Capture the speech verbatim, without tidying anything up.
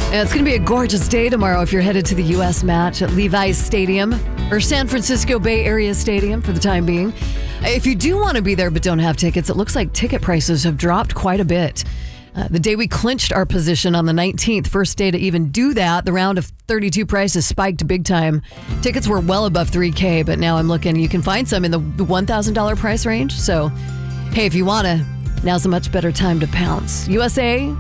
Yeah, it's going to be a gorgeous day tomorrow if you're headed to the U S match at Levi's Stadium or San Francisco Bay Area Stadium for the time being. If you do want to be there but don't have tickets, it looks like ticket prices have dropped quite a bit. Uh, the day we clinched our position on the nineteenth, first day to even do that, the round of thirty-two prices spiked big time. Tickets were well above three K, but now I'm looking, you can find some in the one thousand dollars price range. So, hey, if you want to, now's a much better time to pounce. U S A